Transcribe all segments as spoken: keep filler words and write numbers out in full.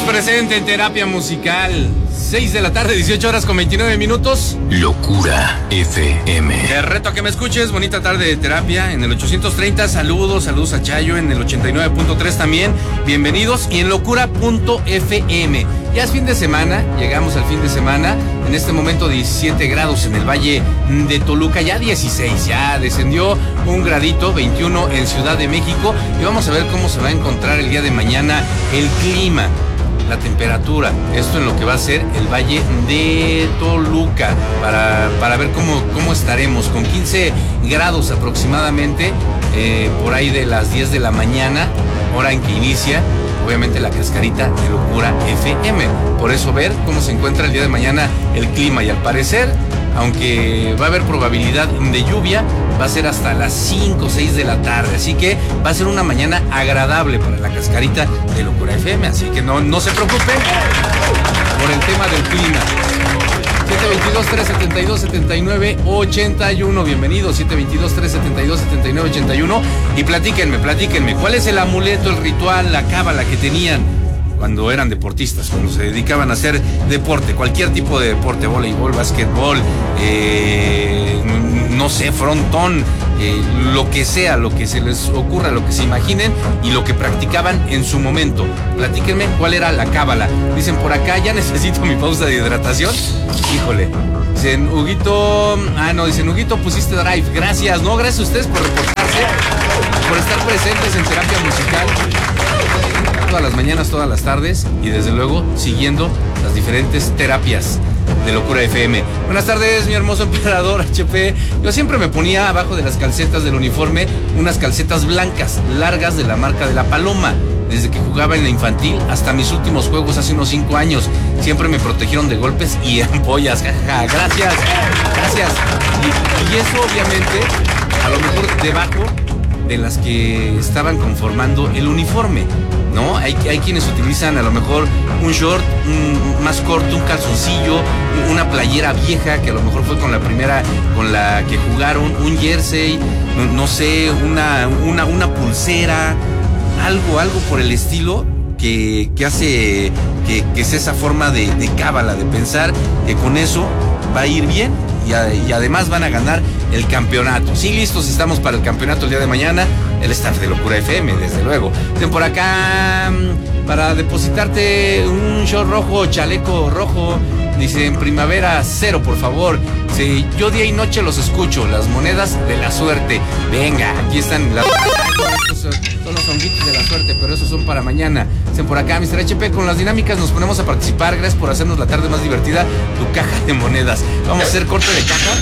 presente en Terapia Musical. seis de la tarde, dieciocho horas con veintinueve minutos. Locura F M. Te reto a que me escuches. Bonita tarde de terapia en el ochocientos treinta. Saludos, saludos a Chayo en el ochenta y nueve punto tres también. Bienvenidos. Y en locura punto f m. Ya es fin de semana, llegamos al fin de semana. En este momento diecisiete grados en el Valle de Toluca, ya dieciséis, ya descendió un gradito, veintiuno en Ciudad de México. Y vamos a ver cómo se va a encontrar el día de mañana el clima, la temperatura, esto en lo que va a ser el Valle de Toluca, para, para ver cómo, cómo estaremos, con quince grados aproximadamente, eh, por ahí de las diez de la mañana, hora en que inicia, obviamente, la cascarita de Locura F M. Por eso ver cómo se encuentra el día de mañana el clima, y al parecer, aunque va a haber probabilidad de lluvia, va a ser hasta las cinco o seis de la tarde, así que va a ser una mañana agradable para la cascarita de Locura F M, así que no, no se preocupen por el tema del clima. siete veintidós, trescientos setenta y dos, setenta y nueve, ochenta y uno, bienvenidos, siete veintidós, trescientos setenta y dos, setenta y nueve, ochenta y uno, y platíquenme, platíquenme, ¿cuál es el amuleto, el ritual, la cábala que tenían cuando eran deportistas, cuando se dedicaban a hacer deporte, cualquier tipo de deporte, voleibol, básquetbol, eh, no sé, frontón, eh, lo que sea, lo que se les ocurra, lo que se imaginen y lo que practicaban en su momento? Platíquenme cuál era la cábala. Dicen por acá, ya necesito mi pausa de hidratación. Híjole. Dicen, Huguito, ah no, dicen, Huguito, pusiste drive. Gracias, no, gracias a ustedes por reportarse, por estar presentes en Terapia Musical todas las mañanas, todas las tardes, y desde luego siguiendo las diferentes terapias de Locura F M. Buenas tardes, mi hermoso emperador H P. Yo siempre me ponía abajo de las calcetas del uniforme unas calcetas blancas, largas, de la marca de La Paloma. Desde que jugaba en la infantil hasta mis últimos juegos hace unos cinco años. Siempre me protegieron de golpes y ampollas. Jaja, gracias, gracias. Y, y eso, obviamente, a lo mejor debajo de las que estaban conformando el uniforme, ¿no? Hay, hay quienes utilizan a lo mejor un short un, más corto, un calzoncillo, una playera vieja que a lo mejor fue con la primera con la que jugaron, un jersey, no, no sé, una, una, una pulsera, algo, algo por el estilo que, que hace que, que es esa forma de, de cábala, de pensar que con eso va a ir bien y, a, y además van a ganar el campeonato. Sí, listos estamos para el campeonato el día de mañana. El staff de Locura F M, desde luego. Ten por acá para depositarte un short rojo, chaleco rojo. Dice, en primavera cero, por favor. Sí, yo día y noche los escucho. Las monedas de la suerte. Venga, aquí están las... Son los honguitos de la suerte, pero esos son para mañana. Dicen por acá, mister H P, con las dinámicas nos ponemos a participar. Gracias por hacernos la tarde más divertida. Tu caja de monedas. Vamos a hacer corte de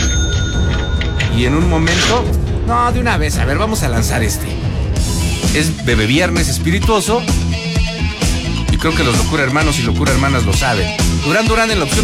caja. Y en un momento... No, de una vez, a ver, vamos a lanzar este. Es Bebé Viernes espirituoso. Y creo que los Locura Hermanos y Locura Hermanas lo saben. Durán Durán en la opción